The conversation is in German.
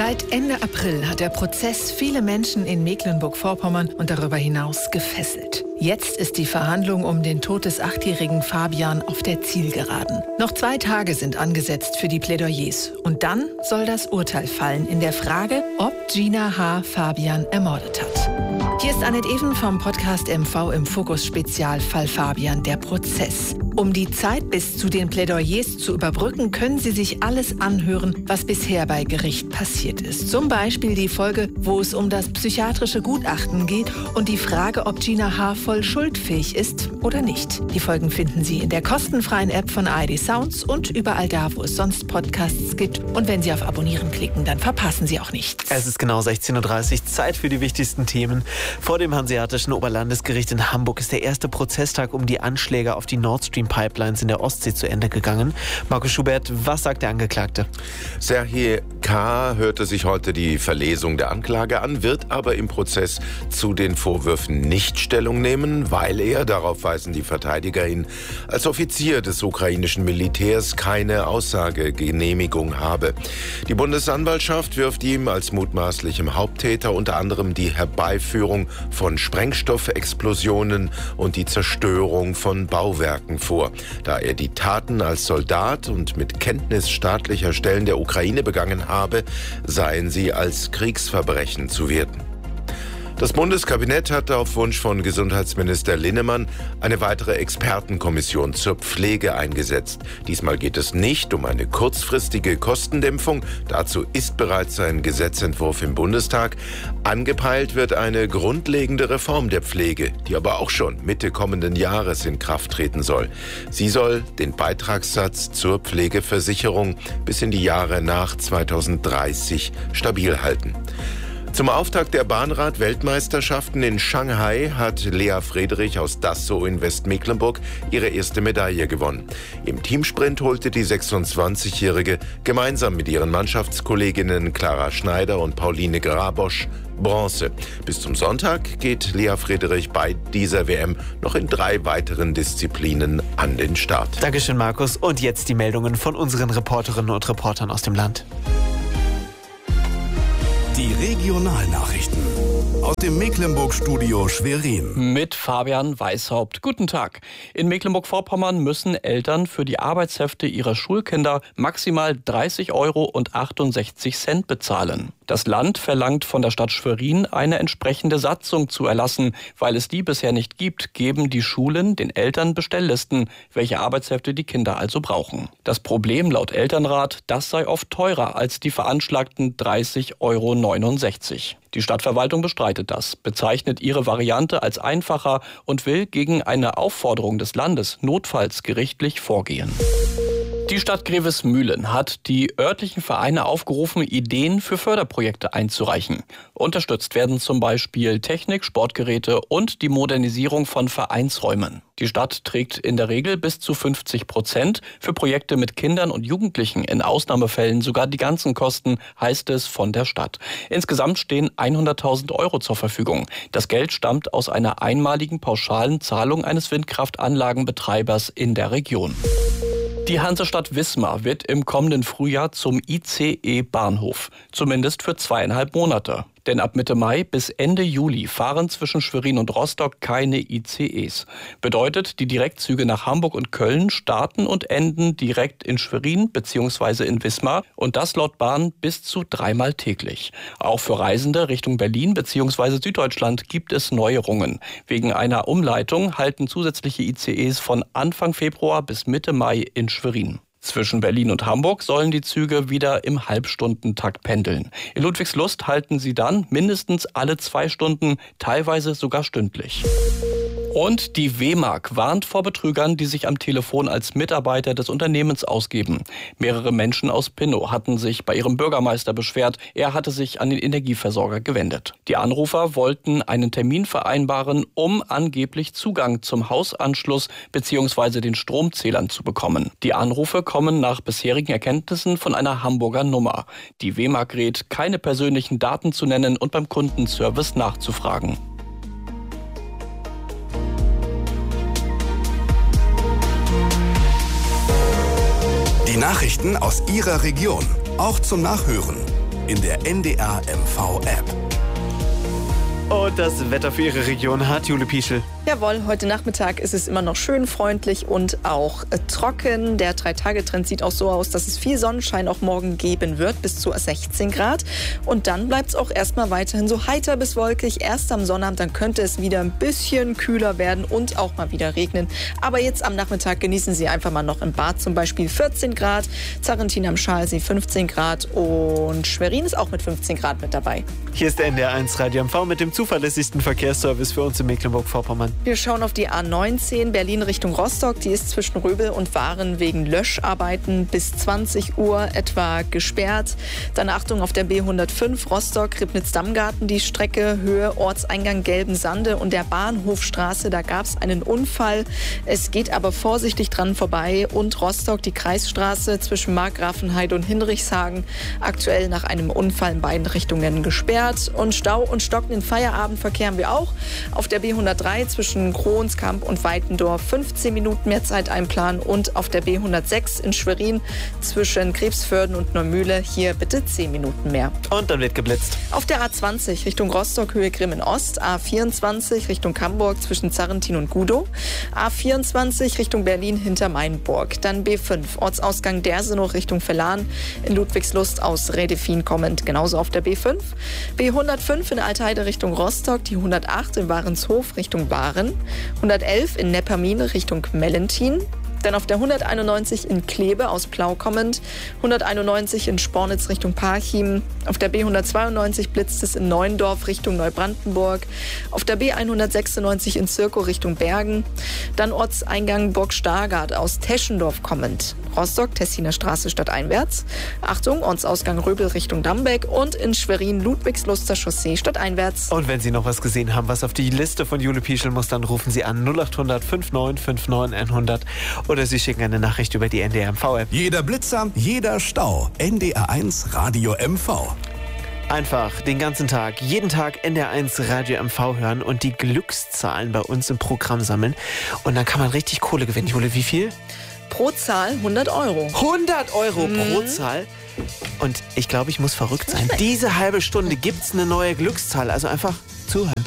Seit Ende April hat der Prozess viele Menschen in Mecklenburg-Vorpommern und darüber hinaus gefesselt. Jetzt ist die Verhandlung um den Tod des 8-jährigen Fabian auf der Zielgeraden. Noch 2 Tage sind angesetzt für die Plädoyers. Und dann soll das Urteil fallen in der Frage, ob Gina H. Fabian ermordet hat. Hier ist Annette Even vom Podcast MV im Fokus Spezialfall Fabian, der Prozess. Um die Zeit bis zu den Plädoyers zu überbrücken, können Sie sich alles anhören, was bisher bei Gericht passiert ist. Zum Beispiel die Folge, wo es um das psychiatrische Gutachten geht und die Frage, ob Gina H. voll schuldfähig ist oder nicht. Die Folgen finden Sie in der kostenfreien App von ARD Sounds und überall da, wo es sonst Podcasts gibt. Und wenn Sie auf Abonnieren klicken, dann verpassen Sie auch nichts. Es ist genau 16.30 Uhr, Zeit für die wichtigsten Themen. Vor dem Hanseatischen Oberlandesgericht in Hamburg ist der erste Prozesstag um die Anschläge auf die Nord Stream Pipelines in der Ostsee zu Ende gegangen. Markus Schubert, was sagt der Angeklagte? Serhii K. hörte sich heute die Verlesung der Anklage an, wird aber im Prozess zu den Vorwürfen nicht Stellung nehmen, weil er, darauf weisen die Verteidiger hin, als Offizier des ukrainischen Militärs keine Aussagegenehmigung habe. Die Bundesanwaltschaft wirft ihm als mutmaßlichem Haupttäter unter anderem die Herbeiführung von Sprengstoffexplosionen und die Zerstörung von Bauwerken vor. Da er die Taten als Soldat und mit Kenntnis staatlicher Stellen der Ukraine begangen habe, seien sie als Kriegsverbrechen zu werten. Das Bundeskabinett hat auf Wunsch von Gesundheitsminister Linnemann eine weitere Expertenkommission zur Pflege eingesetzt. Diesmal geht es nicht um eine kurzfristige Kostendämpfung. Dazu ist bereits ein Gesetzentwurf im Bundestag. Angepeilt wird eine grundlegende Reform der Pflege, die aber auch schon Mitte kommenden Jahres in Kraft treten soll. Sie soll den Beitragssatz zur Pflegeversicherung bis in die Jahre nach 2030 stabil halten. Zum Auftakt der Bahnrad-Weltmeisterschaften in Shanghai hat Lea Friedrich aus Dassow in Westmecklenburg ihre erste Medaille gewonnen. Im Teamsprint holte die 26-Jährige gemeinsam mit ihren Mannschaftskolleginnen Clara Schneider und Pauline Grabosch Bronze. Bis zum Sonntag geht Lea Friedrich bei dieser WM noch in 3 weiteren Disziplinen an den Start. Dankeschön, Markus. Und jetzt die Meldungen von unseren Reporterinnen und Reportern aus dem Land. Die Regionalnachrichten aus dem Mecklenburg-Studio Schwerin. Mit Fabian Weishaupt. Guten Tag. In Mecklenburg-Vorpommern müssen Eltern für die Arbeitshefte ihrer Schulkinder maximal 30,68 € bezahlen. Das Land verlangt von der Stadt Schwerin, eine entsprechende Satzung zu erlassen. Weil es die bisher nicht gibt, geben die Schulen den Eltern Bestelllisten, welche Arbeitshefte die Kinder also brauchen. Das Problem laut Elternrat, das sei oft teurer als die veranschlagten 30,69 €. Die Stadtverwaltung bestreitet das, bezeichnet ihre Variante als einfacher und will gegen eine Aufforderung des Landes notfalls gerichtlich vorgehen. Die Stadt Grevesmühlen hat die örtlichen Vereine aufgerufen, Ideen für Förderprojekte einzureichen. Unterstützt werden zum Beispiel Technik, Sportgeräte und die Modernisierung von Vereinsräumen. Die Stadt trägt in der Regel bis zu 50%, für Projekte mit Kindern und Jugendlichen in Ausnahmefällen sogar die ganzen Kosten, heißt es von der Stadt. Insgesamt stehen 100.000 € zur Verfügung. Das Geld stammt aus einer einmaligen pauschalen Zahlung eines Windkraftanlagenbetreibers in der Region. Die Hansestadt Wismar wird im kommenden Frühjahr zum ICE-Bahnhof, zumindest für 2,5 Monate. Denn ab Mitte Mai bis Ende Juli fahren zwischen Schwerin und Rostock keine ICEs. Bedeutet, die Direktzüge nach Hamburg und Köln starten und enden direkt in Schwerin bzw. in Wismar und das laut Bahn bis zu 3-mal täglich. Auch für Reisende Richtung Berlin bzw. Süddeutschland gibt es Neuerungen. Wegen einer Umleitung halten zusätzliche ICEs von Anfang Februar bis Mitte Mai in Schwerin. Zwischen Berlin und Hamburg sollen die Züge wieder im Halbstundentakt pendeln. In Ludwigslust halten sie dann mindestens alle 2 Stunden, teilweise sogar stündlich. Und die WEMAG warnt vor Betrügern, die sich am Telefon als Mitarbeiter des Unternehmens ausgeben. Mehrere Menschen aus Pinnow hatten sich bei ihrem Bürgermeister beschwert. Er hatte sich an den Energieversorger gewendet. Die Anrufer wollten einen Termin vereinbaren, um angeblich Zugang zum Hausanschluss bzw. den Stromzählern zu bekommen. Die Anrufe kommen nach bisherigen Erkenntnissen von einer Hamburger Nummer. Die WEMAG rät, keine persönlichen Daten zu nennen und beim Kundenservice nachzufragen. Die Nachrichten aus Ihrer Region, auch zum Nachhören. in der NDR MV App. Und das Wetter für Ihre Region hat Jule Pieschel. Jawohl, heute Nachmittag ist es immer noch schön freundlich und auch trocken. Der 3-Tage-Trend sieht auch so aus, dass es viel Sonnenschein auch morgen geben wird, bis zu 16 Grad. Und dann bleibt es auch erstmal weiterhin so heiter bis wolkig. Erst am Sonnabend, dann könnte es wieder ein bisschen kühler werden und auch mal wieder regnen. Aber jetzt am Nachmittag genießen Sie einfach mal noch im Bad zum Beispiel 14 Grad, Zarrentin am Schalsee 15 Grad und Schwerin ist auch mit 15 Grad mit dabei. Hier ist der NDR 1 Radio MV mit dem zuverlässigsten Verkehrsservice für uns in Mecklenburg-Vorpommern. Wir schauen auf die A19 Berlin Richtung Rostock. Die ist zwischen Röbel und Waren wegen Löscharbeiten bis 20 Uhr etwa gesperrt. Dann Achtung auf der B105 Rostock-Ribnitz-Dammgarten. Die Strecke Höhe Ortseingang Gelben-Sande und der Bahnhofstraße. Da gab es einen Unfall. Es geht aber vorsichtig dran vorbei. Und Rostock, die Kreisstraße zwischen Markgrafenheide und Hinrichshagen. Aktuell nach einem Unfall in beiden Richtungen gesperrt. Und Stau und stockenden Feierabendverkehr haben wir auch. Auf der B103 zwischen Kronskamp und Weitendorf 15 Minuten mehr Zeit einplanen und auf der B106 in Schwerin zwischen Krebsförden und Neumühle hier bitte 10 Minuten mehr. Und dann wird geblitzt. Auf der A20 Richtung Rostock Höhe Grimmen Ost, A24 Richtung Hamburg zwischen Zarrentin und Gudow, A24 Richtung Berlin hinter Mainburg, dann B5 Ortsausgang Dersenow Richtung Verlan in Ludwigslust aus Redefin kommend, genauso auf der B5, B105 in Altheide Richtung Rostock, die 108 in Warenshof Richtung Waren, 111 in Neppermine Richtung Mellentin, dann auf der 191 in Kleve aus Plau kommend, 191 in Spornitz Richtung Parchim, auf der B192 blitzt es in Neuendorf Richtung Neubrandenburg, auf der B196 in Zirkow Richtung Bergen, dann Ortseingang Burg Stargard aus Teschendorf kommend, Rostock Tessiner Straße stadteinwärts, Achtung, Ortsausgang Röbel Richtung Dambeck und in Schwerin Ludwigsluster Chaussee stadteinwärts. Und wenn Sie noch was gesehen haben, was auf die Liste von Jule Pieschel muss, dann rufen Sie an 0800 5959 100 oder Sie schicken eine Nachricht über die NDR MV-App. Jeder Blitzer, jeder Stau. NDR 1 Radio MV. Einfach den ganzen Tag, jeden Tag NDR 1 Radio MV hören und die Glückszahlen bei uns im Programm sammeln. Und dann kann man richtig Kohle gewinnen. Jule, wie viel? Pro Zahl 100 Euro. 100 Euro pro Zahl. Und ich glaube, ich muss verrückt sein. Diese halbe Stunde gibt's eine neue Glückszahl. Also einfach zuhören.